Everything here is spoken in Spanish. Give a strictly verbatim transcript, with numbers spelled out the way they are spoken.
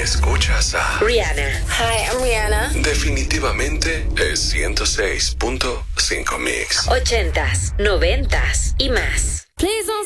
Escuchas a Rihanna. Hi, I'm Rihanna. Definitivamente es ciento seis punto cinco Mix. Ochentas, noventas y más. Please don't